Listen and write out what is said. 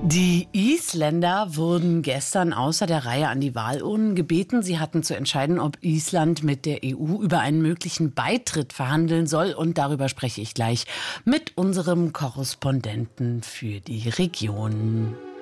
Die Isländer wurden gestern außer der Reihe an die Wahlurnen gebeten. Sie hatten zu entscheiden, ob Island mit der EU über einen möglichen Beitritt verhandeln soll. Und darüber spreche ich gleich mit unserem Korrespondenten für die Region.